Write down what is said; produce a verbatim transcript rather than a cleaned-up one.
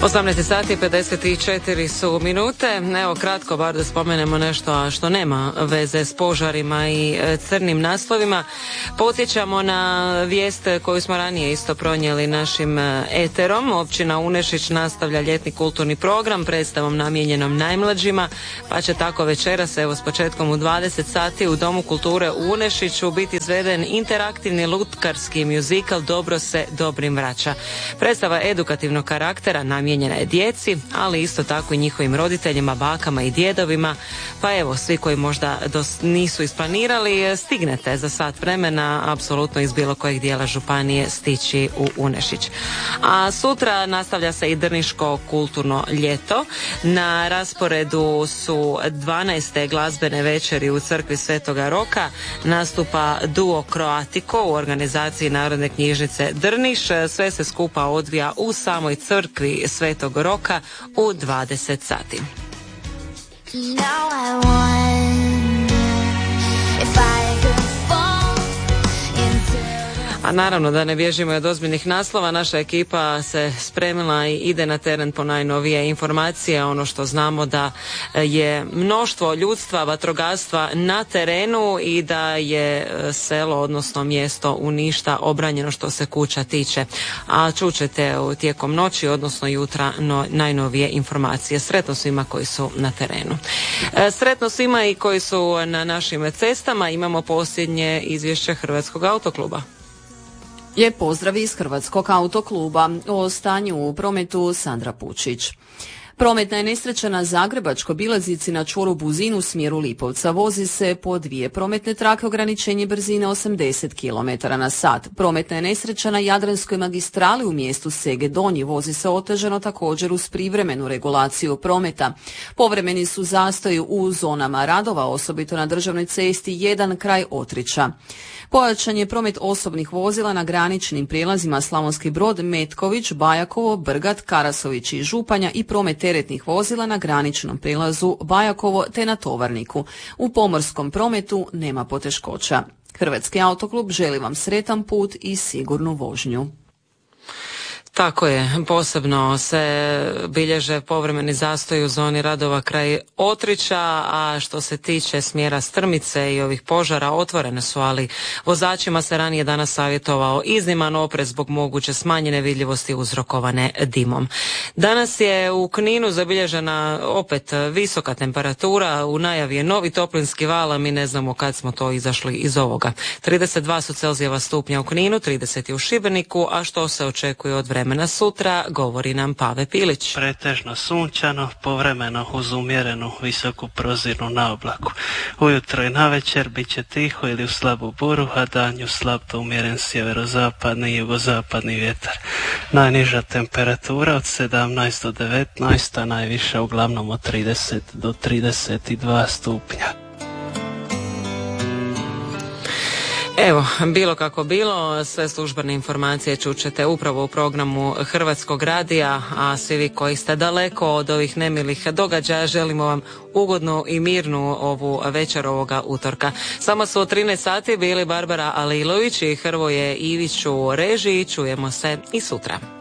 osamnaest sati i pedeset četiri su minute. Evo kratko bar da spomenemo nešto što nema veze s požarima i crnim naslovima. Podsjećamo na vijest koju smo ranije isto pronijeli našim eterom. Općina Unešić nastavlja ljetni kulturni program predstavom namijenjenom najmlađima, pa će tako večeras evo s početkom u dvadeset sati u Domu kulture u Unešiću biti izveden interaktivni lutkarski mjuzikal Dobro se dobrim vraća. Predstava edukativnog karaktera namijenjena je djeci, ali isto tako i njihovim roditeljima, bakama i djedovima, pa evo svi koji možda dos, nisu isplanirali, stignete za sat vremena apsolutno iz bilo kojeg dijela županije stići u Unešić. A sutra nastavlja se i Drniško kulturno ljeto. Na rasporedu su dvanaeste glazbene večeri u crkvi Svetoga Roka, nastupa duo Croatico u organizaciji Narodne knjižnice Drniš. Sve se skupa odvija u samoj crkvi Svetog Roka u dvadeset sati. Now I wonder if I could fall into... A naravno da ne bježimo od ozbiljnih naslova, naša ekipa se spremila i ide na teren po najnovije informacije. Ono što znamo da je mnoštvo ljudstva, vatrogastva na terenu i da je selo, odnosno mjesto u ništa obranjeno što se kuća tiče. A čućete tijekom noći, odnosno jutra, no, najnovije informacije. Sretno svima koji su na terenu. Sretno svima i koji su na našim cestama. Imamo posljednje izvješće Hrvatskog autokluba. Lijep pozdrav iz Hrvatskog autokluba. O stanju u prometu Sandra Pučić. Prometna je nesreća na Zagrebačkoj obilaznici na čvoru Buzin u smjeru Lipovca. Vozi se po dvije prometne trake, ograničenje brzine osamdeset kilometara na sat. Prometna je nesreća na Jadranskoj magistrali u mjestu Sege Donji. Vozi se otežano također uz privremenu regulaciju prometa. Povremeni su zastoji u zonama radova, osobito na državnoj cesti jedan kraj Otrića. Pojačan je promet osobnih vozila na graničnim prijelazima Slavonski Brod, Metković, Bajakovo, Brgat, Karasović i Županja i promet teretnih vozila na graničnom prijelazu Bajakovo te na Tovarniku. U pomorskom prometu nema poteškoća. Hrvatski autoklub želi vam sretan put i sigurnu vožnju. Tako je, posebno se bilježe povremeni zastoj u zoni radova kraj Otrića, a što se tiče smjera Strmice i ovih požara otvorene su, ali vozačima se ranije danas savjetovao izniman oprez zbog moguće smanjene vidljivosti uzrokovane dimom. Danas je u Kninu zabilježena opet visoka temperatura, u najavi je novi toplinski val, a mi ne znamo kad smo to izašli iz ovoga. trideset dva su Celzijeva stupnja u Kninu, trideset je u Šibeniku, a što se očekuje od vremena na sutra, govori nam Pave Pilić. Pretežno sunčano, povremeno uz umjerenu visoku prozirnu na oblaku. Ujutro i navečer bit će tiho ili u slabu buru, a danju slab do umjeren sjeverozapadni i jugozapadni vjetar. Najniža temperatura od sedamnaest do devetnaest, a najviša uglavnom od trideset do trideset dva stupnja. Evo, bilo kako bilo, sve službene informacije čućete upravo u programu Hrvatskog radija, a svi vi koji ste daleko od ovih nemilih događaja želimo vam ugodnu i mirnu ovu večer ovoga utorka. Samo su u trinaest sati bili Barbara Alilović i Hrvoje Ivić u režiji, čujemo se i sutra.